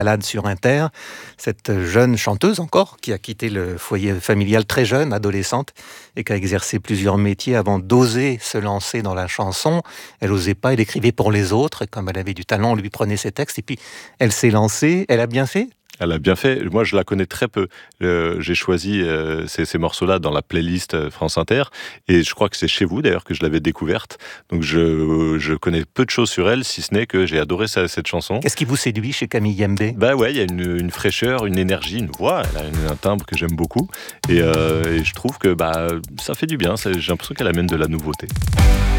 Balade sur Inter, cette jeune chanteuse encore, qui a quitté le foyer familial très jeune, adolescente, et qui a exercé plusieurs métiers avant d'oser se lancer dans la chanson. Elle n'osait pas, elle écrivait pour les autres, et comme elle avait du talent, on lui prenait ses textes, et puis elle s'est lancée, elle a bien fait. Elle a bien fait. Moi, je la connais très peu. J'ai choisi ces morceaux-là dans la playlist France Inter. Et je crois que c'est chez vous, d'ailleurs, que je l'avais découverte. Donc, je connais peu de choses sur elle, si ce n'est que j'ai adoré cette chanson. Qu'est-ce qui vous séduit chez Camille Yembé ? Bah ouais, il y a une fraîcheur, une énergie, une voix. Elle a un timbre que j'aime beaucoup. Et je trouve que ça fait du bien. J'ai l'impression qu'elle amène de la nouveauté.